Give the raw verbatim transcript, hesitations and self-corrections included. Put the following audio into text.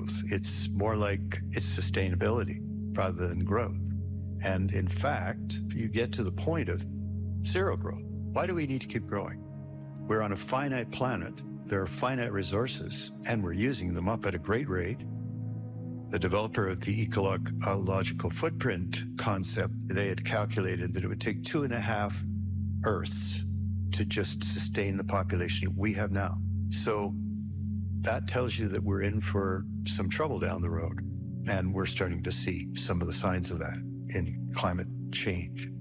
growth. It's more like it's sustainability rather than growth. And in fact, you get to the point of zero growth. Why do we need to keep growing? We're on a finite planet. There are finite resources, and we're using them up at a great rate. The developer of the ecological footprint concept, they had calculated that it would take two and a half Earths to just sustain the population we have now. So that tells you that we're in for some trouble down the road. And we're starting to see some of the signs of that in climate change.